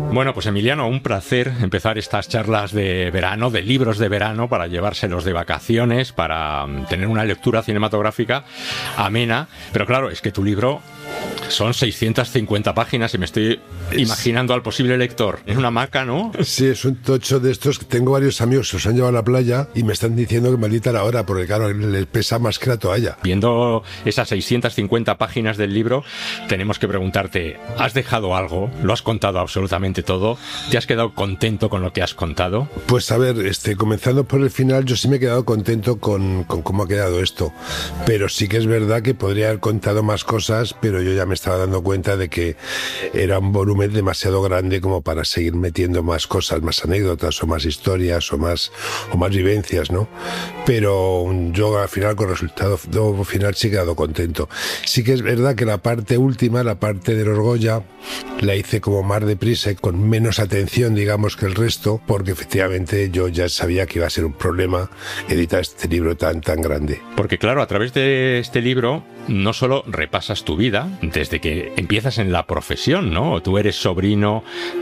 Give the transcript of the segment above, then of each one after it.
Bueno, pues Emiliano, un placer empezar estas charlas de verano, de libros de verano, para llevárselos de vacaciones, para tener una lectura cinematográfica amena. Pero claro, es que tu libro son 650 páginas y me estoy imaginando al posible lector. Es una maca, ¿no? Sí, es un tocho de estos. Tengo varios amigos que los han llevado a la playa y me están diciendo que maldita la hora, porque claro, les pesa más que la toalla. Viendo esas 650 páginas del libro, tenemos que preguntarte, ¿has dejado algo? ¿Lo has contado absolutamente todo? ¿Te has quedado contento con lo que has contado? Pues a ver, comenzando por el final, yo sí me he quedado contento con cómo ha quedado esto. Pero sí que es verdad que podría haber contado más cosas, pero yo ya me estaba dando cuenta de que era un volumen demasiado grande como para seguir metiendo más cosas, más anécdotas o más historias o más vivencias, ¿no? Pero yo al final, con el resultado final, sí he quedado contento. Sí que es verdad que la parte última, la parte de los Goya, la hice como más deprisa y con menos atención, digamos, que el resto, porque efectivamente yo ya sabía que iba a ser un problema editar este libro tan grande. Porque claro, a través de este libro no solo repasas tu vida desde que empiezas en la profesión, ¿no? Tú eres sobrino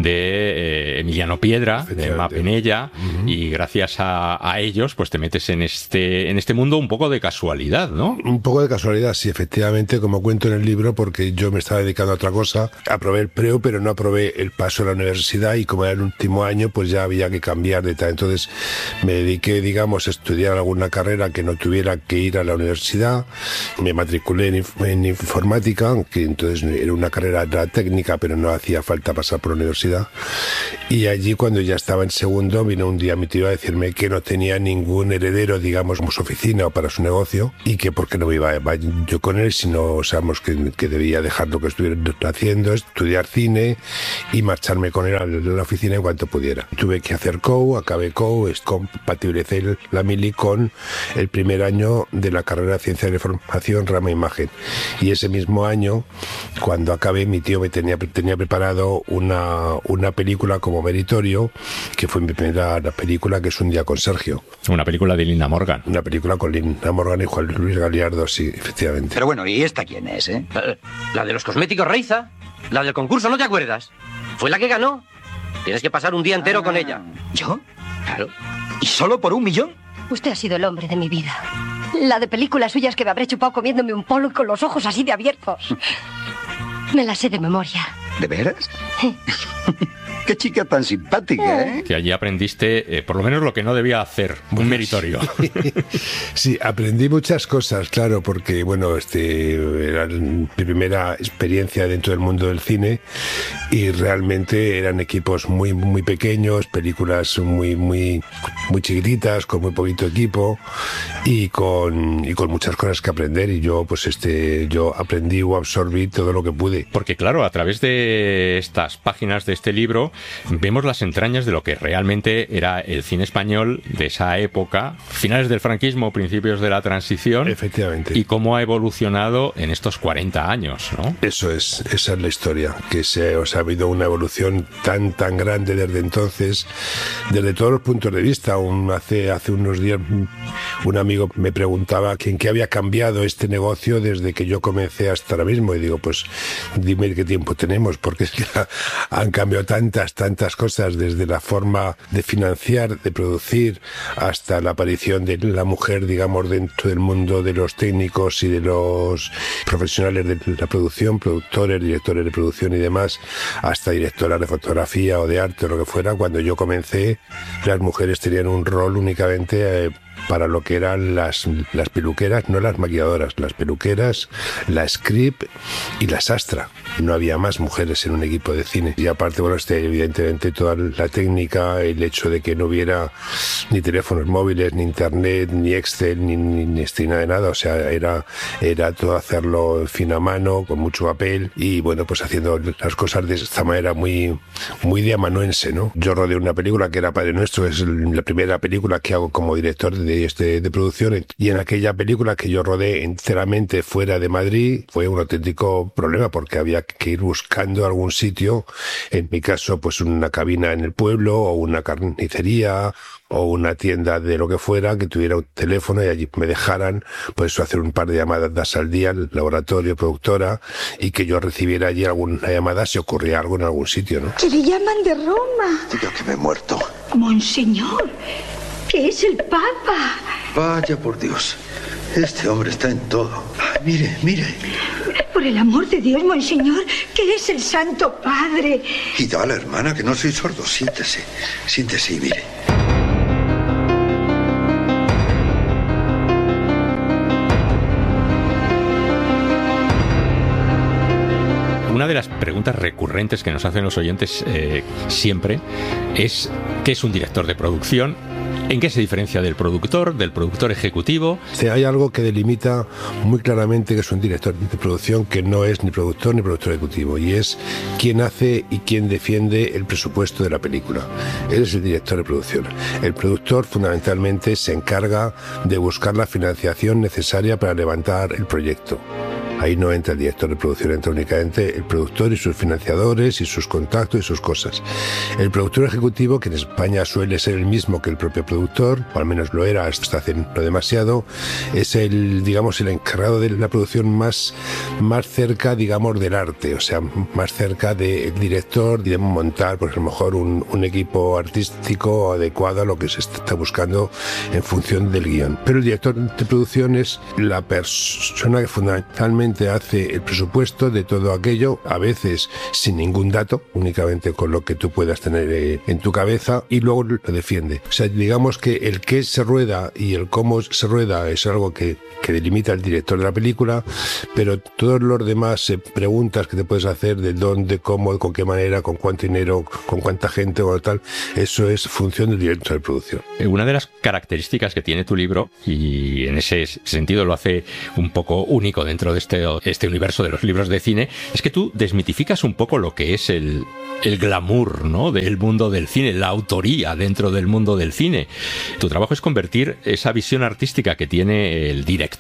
de Emiliano Piedra, de Emma Penella, y gracias a ellos pues te metes en este mundo un poco de casualidad, ¿no? Un poco de casualidad, sí, efectivamente, como cuento en el libro, porque yo me estaba dedicando a otra cosa. Aprobé el preu, pero no aprobé el paso a la universidad, y como era el último año, pues ya había que cambiar de tal. Entonces me dediqué, digamos, a estudiar alguna carrera que no tuviera que ir a la universidad. Me matriculé en informática, que entonces era una carrera técnica, pero no hacía falta pasar por la universidad. Y allí, cuando ya estaba en segundo, vino un día mi tío a decirme que no tenía ningún heredero, digamos, como su oficina o para su negocio, y que por qué no iba yo con él, sino, sabemos que debía dejar lo que estuviera haciendo, estudiar cine y marcharme con él a la oficina en cuanto pudiera. Tuve que hacer acabé compatibilicé la mili con el primer año de la carrera de Ciencia de la Información, rama Imagen. Y ese mismo año, cuando acabé, mi tío me tenía preparado una película como meritorio, que fue mi primera película, que es Un día con Sergio. Una película de Linda Morgan. Una película con Linda Morgan y Juan Luis Galiardo, sí, efectivamente. Pero bueno, ¿y esta quién es, eh? La de los cosméticos Reiza. La del concurso, ¿no te acuerdas? Fue la que ganó. Tienes que pasar un día entero con ella. ¿Yo? Claro. ¿Y solo por 1 millón? Usted ha sido el hombre de mi vida. La de películas suyas que me habré chupado comiéndome un polo y con los ojos así de abiertos. Me la sé de memoria. ¿De veras? Qué chica tan simpática, ¿eh? Que allí aprendiste, por lo menos lo que no debía hacer, un meritorio. Sí, aprendí muchas cosas, claro, porque, bueno, era mi primera experiencia dentro del mundo del cine, y realmente eran equipos muy pequeños, películas muy chiquititas, con muy poquito equipo, y con muchas cosas que aprender, y yo, yo aprendí o absorbí todo lo que pude. Porque, claro, a través de estas páginas de este libro, vemos las entrañas de lo que realmente era el cine español de esa época, finales del franquismo, principios de la transición. Efectivamente. Y cómo ha evolucionado en estos 40 años, ¿no? Esa es la historia, que ha habido una evolución tan grande desde entonces, desde todos los puntos de vista. Hace unos días un amigo me preguntaba en qué había cambiado este negocio desde que yo comencé hasta ahora mismo, y digo, pues dime qué tiempo tenemos, porque es que han cambiado tantas cosas, desde la forma de financiar, de producir, hasta la aparición de la mujer, digamos, dentro del mundo de los técnicos y de los profesionales de la producción, productores, directores de producción y demás, hasta directoras de fotografía o de arte o lo que fuera. Cuando yo comencé, las mujeres tenían un rol únicamente para lo que eran las peluqueras, no las maquilladoras, las peluqueras, la script y la sastra. No había más mujeres en un equipo de cine. Y aparte, bueno, evidentemente toda la técnica, el hecho de que no hubiera ni teléfonos móviles, ni internet, ni Excel, ni nada de nada. O sea, era todo hacerlo fin a mano, con mucho papel, y bueno, pues haciendo las cosas de esta manera muy de amanuense, ¿no? Yo rodé una película que era Padre Nuestro, es la primera película que hago como director de producción, y en aquella película, que yo rodé enteramente fuera de Madrid, fue un auténtico problema, porque había que ir buscando algún sitio, en mi caso pues una cabina en el pueblo o una carnicería o una tienda de lo que fuera que tuviera un teléfono y allí me dejaran pues hacer un par de llamadas al día al laboratorio, productora, y que yo recibiera allí alguna llamada si ocurría algo en algún sitio, ¿no? Que le llaman de Roma. Diga que me he muerto. Monseñor, que es el Papa. Vaya por Dios. Este hombre está en todo. Ay, mire, mire. Por el amor de Dios, Monseñor, que es el Santo Padre. Y dale, hermana, que no soy sordo. Siéntese. Siéntese y mire. Una de las preguntas recurrentes que nos hacen los oyentes siempre es ¿qué es un director de producción? ¿En qué se diferencia del productor ejecutivo? Hay algo que delimita muy claramente que es un director de producción que no es ni productor ni productor ejecutivo, y es quién hace y quién defiende el presupuesto de la película. Él es el director de producción. El productor fundamentalmente se encarga de buscar la financiación necesaria para levantar el proyecto. Ahí no entra el director de producción, entra únicamente el productor y sus financiadores y sus contactos y sus cosas. El productor ejecutivo, que en España suele ser el mismo que el propio productor, o al menos lo era hasta hace no demasiado, es el encargado de la producción más cerca, digamos, del arte, o sea, más cerca del director y de montar, pues a lo mejor un equipo artístico adecuado a lo que se está buscando en función del guión. Pero el director de producción es la persona que fundamentalmente hace el presupuesto de todo aquello, a veces sin ningún dato, únicamente con lo que tú puedas tener en tu cabeza, y luego lo defiende. O sea, digamos que el qué se rueda y el cómo se rueda es algo que delimita el director de la película, pero todos los demás preguntas que te puedes hacer de dónde, cómo, con qué manera, con cuánto dinero, con cuánta gente o tal, eso es función del director de producción. Una de las características que tiene tu libro, y en ese sentido lo hace un poco único dentro de este universo de los libros de cine, es que tú desmitificas un poco lo que es el glamour, ¿no?, del mundo del cine, la autoría dentro del mundo del cine. Tu trabajo es convertir esa visión artística que tiene el director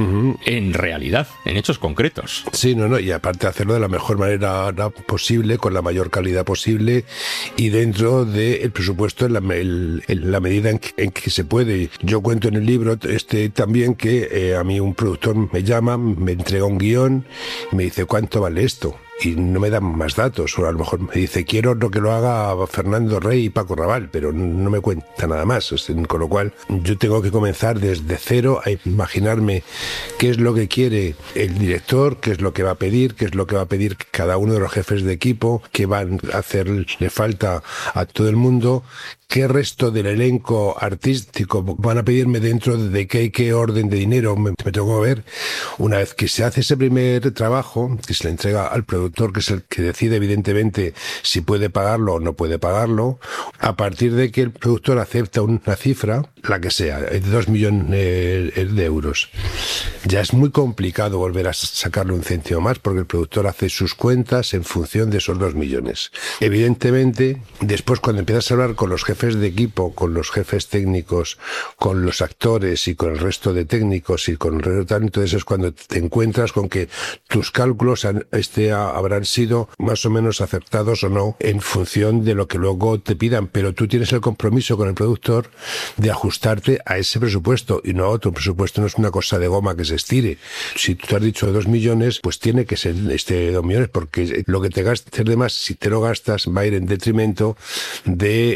en realidad, en hechos concretos. Sí, y aparte hacerlo de la mejor manera posible, con la mayor calidad posible y dentro del presupuesto en la medida en que se puede. Yo cuento en el libro también que a mí un productor me llama, me entrega un guión y me dice ¿cuánto vale esto? Y no me dan más datos, o a lo mejor me dice quiero que lo haga Fernando Rey y Paco Raval, pero no me cuenta nada más, con lo cual yo tengo que comenzar desde cero a imaginarme qué es lo que quiere el director, qué es lo que va a pedir, qué es lo que va a pedir cada uno de los jefes de equipo, qué van a hacerle falta a todo el mundo, qué resto del elenco artístico van a pedirme dentro de qué orden de dinero me tengo que ver. Una vez que se hace ese primer trabajo, que se le entrega al productor, que es el que decide evidentemente si puede pagarlo o no puede pagarlo, a partir de que el productor acepta una cifra, la que sea, de 2 millones de euros, ya es muy complicado volver a sacarle un céntimo más, porque el productor hace sus cuentas en función de esos 2 millones. Evidentemente, después cuando empiezas a hablar con los jefes de equipo, con los jefes técnicos, con los actores y con el resto de técnicos y con el resto de tal, entonces es cuando te encuentras con que tus cálculos habrán sido más o menos acertados o no en función de lo que luego te pidan, pero tú tienes el compromiso con el productor de ajustarte a ese presupuesto y no a otro. Presupuesto no es una cosa de goma que se estire. Si tú te has dicho 2 millones, pues tiene que ser 2 millones, porque lo que te gastes de más, si te lo gastas, va a ir en detrimento de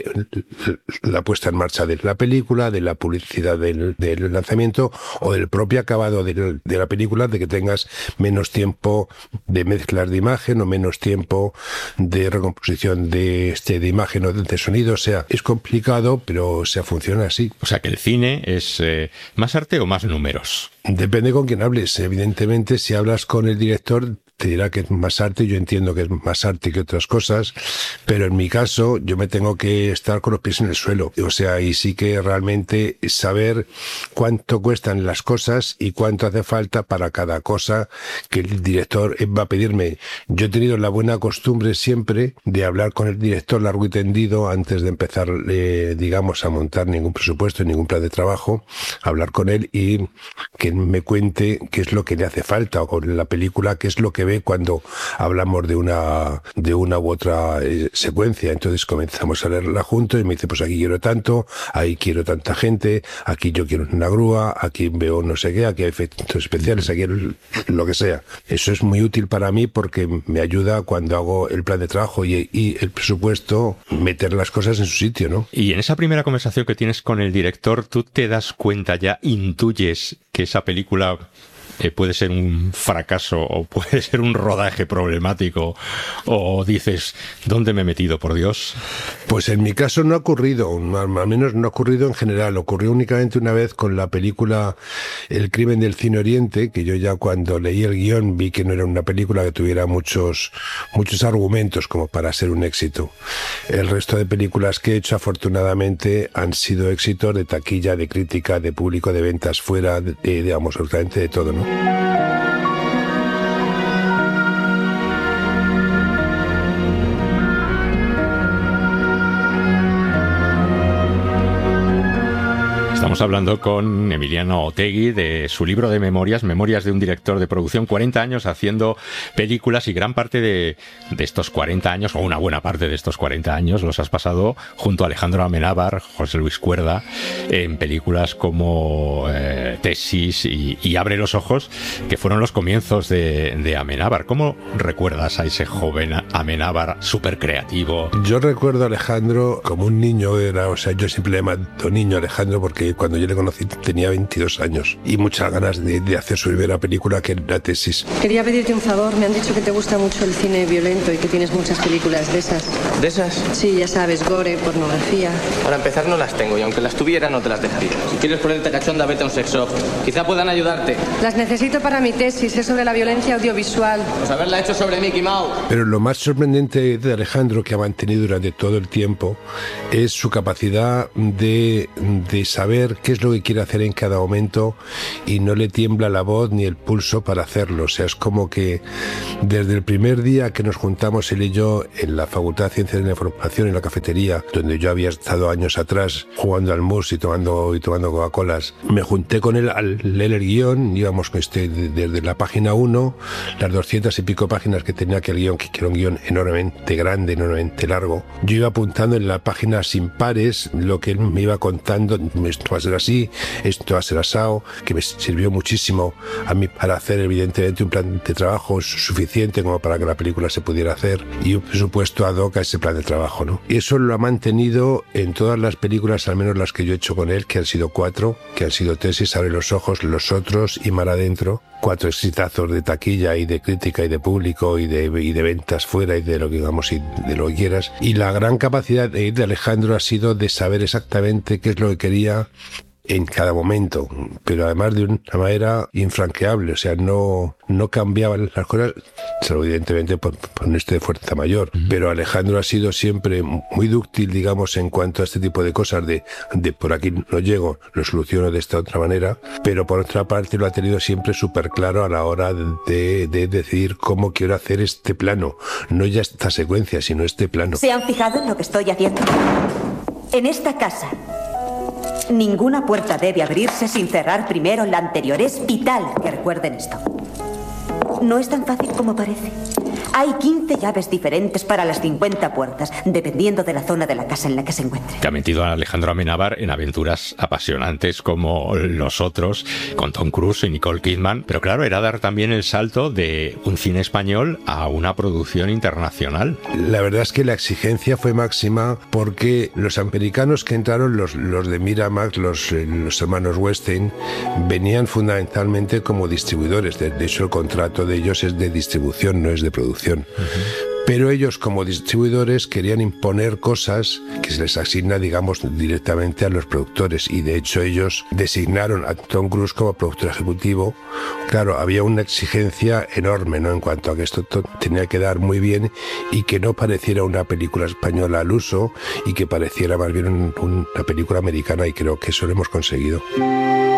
la puesta en marcha de la película, de la publicidad del lanzamiento o del propio acabado de la película, de que tengas menos tiempo de mezclas de imagen o menos tiempo de recomposición de imagen o de sonido. O sea, es complicado, pero funciona así. O sea, que el cine es más arte o más números. Depende con quién hables. Evidentemente, si hablas con el director, te dirá que es más arte. Yo entiendo que es más arte que otras cosas, pero en mi caso yo me tengo que estar con los pies en el suelo. O sea, y sí que realmente saber cuánto cuestan las cosas y cuánto hace falta para cada cosa que el director va a pedirme. Yo he tenido la buena costumbre siempre de hablar con el director largo y tendido antes de empezar, digamos, a montar ningún presupuesto, ningún plan de trabajo, hablar con él y que me cuente qué es lo que le hace falta, o con la película qué es lo que ve cuando hablamos de una u otra secuencia. Entonces comenzamos a leerla juntos y me dice, pues aquí quiero tanto, ahí quiero tanta gente, aquí yo quiero una grúa, aquí veo no sé qué, aquí hay efectos especiales, aquí lo que sea. Eso es muy útil para mí porque me ayuda cuando hago el plan de trabajo y el presupuesto, meter las cosas en su sitio, ¿no? Y en esa primera conversación que tienes con el director, ¿tú te das cuenta, ya intuyes que esa película puede ser un fracaso o puede ser un rodaje problemático, o dices, ¿dónde me he metido, por Dios? Pues en mi caso no ha ocurrido, al menos no ha ocurrido en general. Ocurrió únicamente una vez con la película El crimen del Cine Oriente, que yo ya cuando leí el guión vi que no era una película que tuviera muchos argumentos como para ser un éxito. El resto de películas que he hecho afortunadamente han sido éxitos de taquilla, de crítica, de público, de ventas fuera, digamos, absolutamente de todo, ¿no? Estamos hablando con Emiliano Otegi de su libro de memorias de un director de producción, 40 años haciendo películas, y gran parte de estos 40 años, o una buena parte de estos 40 años, los has pasado junto a Alejandro Amenábar, José Luis Cuerda, en películas como Tesis y Abre los ojos, que fueron los comienzos de Amenábar. ¿Cómo recuerdas a ese joven Amenábar súper creativo? Yo recuerdo a Alejandro como un niño, yo siempre le llamo niño Alejandro porque cuando yo le conocí tenía 22 años y muchas ganas de hacer su primera película, que era Tesis. Quería pedirte un favor, me han dicho que te gusta mucho el cine violento y que tienes muchas películas de esas. ¿De esas? Sí, ya sabes, gore, pornografía. Para empezar no las tengo y aunque las tuviera no te las dejaría. Si quieres ponerte cachonda, vete a un sex shop. Quizá puedan ayudarte. Las necesito para mi tesis, es sobre la violencia audiovisual. Pues haberla hecho sobre Mickey Mouse. Pero lo más sorprendente de Alejandro, que ha mantenido durante todo el tiempo, es su capacidad de saber qué es lo que quiere hacer en cada momento y no le tiembla la voz ni el pulso para hacerlo. O sea, es como que desde el primer día que nos juntamos él y yo en la Facultad de Ciencias de la Información, en la cafetería, donde yo había estado años atrás jugando al mus y tomando Coca-Colas, me junté con él al leer el guión, íbamos desde la página 1, las 200 y pico páginas que tenía aquel guión, que era un guión enormemente grande, enormemente largo. Yo iba apuntando en la página sin pares lo que él me iba contando, esto va a ser así, esto va a ser asado, que me sirvió muchísimo a mí para hacer evidentemente un plan de trabajo suficiente como para que la película se pudiera hacer y un presupuesto ad hoc a ese plan de trabajo, ¿no? Y eso lo ha mantenido en todas las películas, al menos las que yo he hecho con él, que han sido 4, que han sido Tesis, Abre los ojos, Los otros y Mar adentro. 4 exitazos de taquilla y de crítica y de público y de ventas fuera y de lo que digamos y de lo que quieras. Y la gran capacidad de Alejandro ha sido de saber exactamente qué es lo que quería en cada momento, pero además de una manera infranqueable, o sea, no cambiaban las cosas, salvo evidentemente por este de fuerza mayor, pero Alejandro ha sido siempre muy dúctil, digamos, en cuanto a este tipo de cosas, de por aquí no llego, lo soluciono de esta otra manera, pero por otra parte lo ha tenido siempre súper claro a la hora de decidir cómo quiero hacer este plano, no ya esta secuencia, sino este plano. ¿Se han fijado en lo que estoy haciendo? En esta casa ninguna puerta debe abrirse sin cerrar primero la anterior. Es vital que recuerden esto. No es tan fácil como parece. Hay 15 llaves diferentes para las 50 puertas, dependiendo de la zona de la casa en la que se encuentre. Que ha metido a Alejandro Amenábar en aventuras apasionantes como Los otros, con Tom Cruise y Nicole Kidman. Pero claro, era dar también el salto de un cine español a una producción internacional. La verdad es que la exigencia fue máxima porque los americanos que entraron, los de Miramax, los hermanos Weinstein, venían fundamentalmente como distribuidores. De hecho, el contrato de ellos es de distribución, no es de producción. Pero ellos como distribuidores querían imponer cosas que se les asigna, digamos, directamente a los productores, y de hecho ellos designaron a Tom Cruise como productor ejecutivo. Claro, había una exigencia enorme, ¿no?, en cuanto a que esto tenía que dar muy bien y que no pareciera una película española al uso y que pareciera más bien una película americana, y creo que eso lo hemos conseguido.